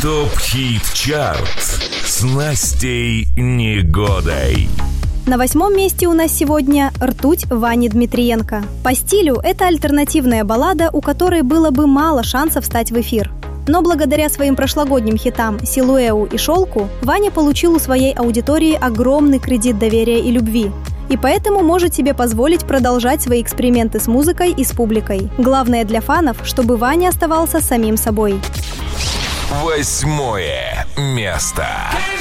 ТОП-хит-чарт с Настей Негодой. На 8-м месте у нас сегодня «Ртуть» Вани Дмитриенко. По стилю это альтернативная баллада, у которой было бы мало шансов встать в эфир. Но благодаря своим прошлогодним хитам «Силуэу» и «Шелку» Ваня получил у своей аудитории огромный кредит доверия и любви. И поэтому может себе позволить продолжать свои эксперименты с музыкой и с публикой. Главное для фанов, чтобы Ваня оставался самим собой. 8-е место.